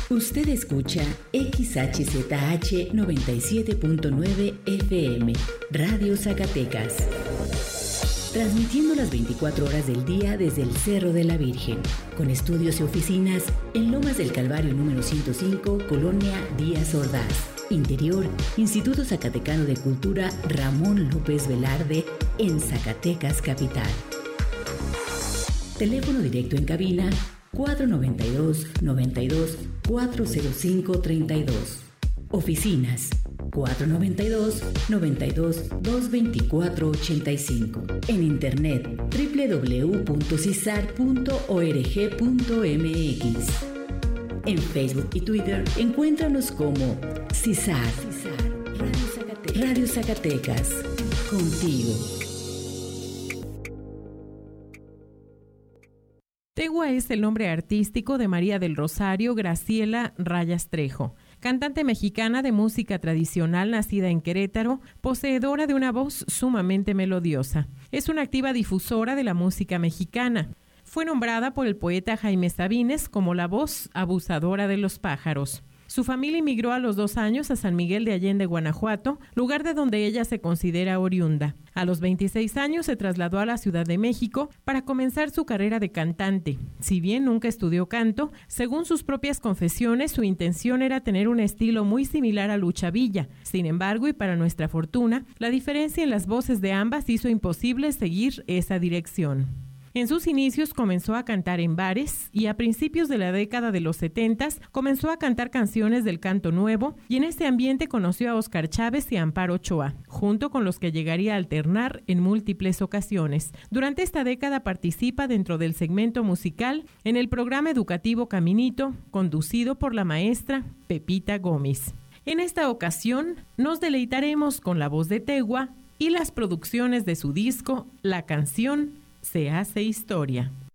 Usted escucha XHZH 97.9 FM, Radio Zacatecas. Transmitiendo las 24 horas del día desde el Cerro de la Virgen, con estudios y oficinas en Lomas del Calvario número 105, Colonia Díaz Ordaz. Interior, Instituto Zacatecano de Cultura Ramón López Velarde, en Zacatecas Capital. Teléfono directo en cabina 492-92-405-32. Oficinas 492-92-224-85. En internet www.cisar.org.mx. En Facebook y Twitter encuéntranos como CISAR, Radio Zacatecas, contigo. Tegua es el nombre artístico de María del Rosario Graciela Rayas Trejo, cantante mexicana de música tradicional nacida en Querétaro, poseedora de una voz sumamente melodiosa. Es una activa difusora de la música mexicana. Fue nombrada por el poeta Jaime Sabines como la voz abusadora de los pájaros. Su familia emigró a los 2 años a San Miguel de Allende, Guanajuato, lugar de donde ella se considera oriunda. A los 26 años se trasladó a la Ciudad de México para comenzar su carrera de cantante. Si bien nunca estudió canto, según sus propias confesiones, su intención era tener un estilo muy similar a Lucha Villa. Sin embargo, y para nuestra fortuna, la diferencia en las voces de ambas hizo imposible seguir esa dirección. En sus inicios comenzó a cantar en bares y a principios de la década de los 70 comenzó a cantar canciones del canto nuevo, y en este ambiente conoció a Óscar Chávez y a Amparo Ochoa, junto con los que llegaría a alternar en múltiples ocasiones. Durante esta década participa dentro del segmento musical en el programa educativo Caminito, conducido por la maestra Pepita Gómez. En esta ocasión nos deleitaremos con la voz de Tegua y las producciones de su disco La Canción Se Hace Historia.